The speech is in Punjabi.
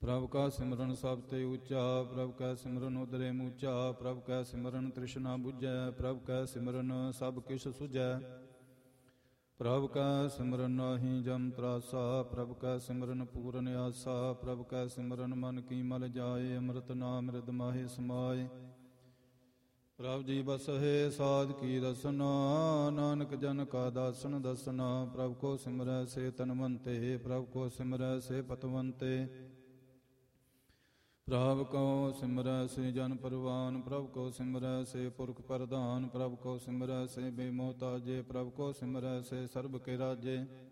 ਪ੍ਰਭ ਕਾ ਸਿਮਰਨ ਸਭ ਤੇ ਉੱਚਾ, ਪ੍ਰਭ ਕਾ ਸਿਮਰਨ ਉਦਰੇ ਮੂਚਾ, ਪ੍ਰਭ ਕਾ ਸਿਮਰਨ ਤ੍ਰਿਸ਼ਨਾ ਬੁਝੈ, ਪ੍ਰਭ ਕਾ ਸਿਮਰਨ ਸਭ ਕਿਛ ਸੁਝੈ। ਪ੍ਰਭ ਕਾ ਸਿਮਰਨ ਨਾਹੀ ਜਮ ਤਰਾਸਾ, ਪ੍ਰਭ ਕਾ ਸਿਮਰਨ ਪੂਰਨ ਆਸਾ, ਪ੍ਰਭ ਕਾ ਸਿਮਰਨ ਮਨ ਕੀ ਮਲ ਜਾਏ, ਅੰਮ੍ਰਿਤ ਨਾਮ ਹਿਰਦ ਮਾਹੇ ਸਮਾਏ। ਪ੍ਰਭ ਜੀ ਬਸਹਿ ਸਾਧ ਕੀ ਰਸਨਾ, ਨਾਨਕ ਜਨ ਕਾ ਦਾਸਨ ਦਸਨਾ। ਪ੍ਰਭ ਕੋ ਸਿਮਰੈ ਸੇ ਤਨਵੰਤੇ, ਪ੍ਰਭ ਕੋ ਸਿਮਰੈ ਸੇ ਪਤਵੰਤੇ। ਪ੍ਰਭ ਕੋ ਸਿਮਰੈ ਸੇ ਜਨ ਪਰਵਾਨ, ਪ੍ਰਭ ਕੋ ਸਿਮਰੈ ਸੇ ਪੁਰਖ ਪ੍ਰਧਾਨ, ਪ੍ਰਭ ਕੋ ਸਿਮਰੈ ਸੇ ਬੇਮੋਹਤਾਜੇ, ਪ੍ਰਭ ਕੋ ਸਿਮਰੈ ਸੇ ਸਰਬ ਕੇ ਰਾਜੇ।